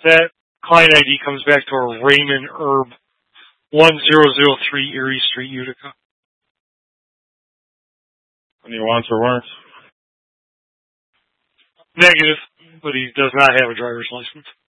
That client ID comes back to a Raymond Herb, 1003 Erie Street, Utica. Any wants or warrants? Negative, but he does not have a driver's license.